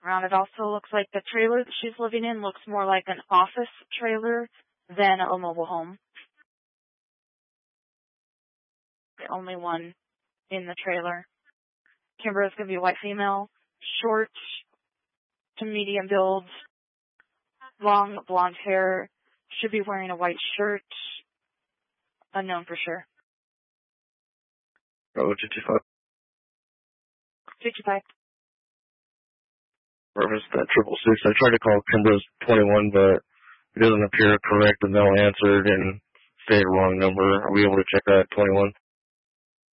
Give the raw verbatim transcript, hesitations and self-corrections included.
around. It also looks like the trailer that she's living in looks more like an office trailer than a mobile home. The only one in the trailer. Kimber is going to be a white female, short to medium build, long blonde hair, should be wearing a white shirt, unknown for sure. Oh, fifty-five. fifty-five. Purpose that triple six. I tried to call Kimber's twenty-one, but it doesn't appear correct. The no answered and say the wrong number. Are we able to check that twenty-one?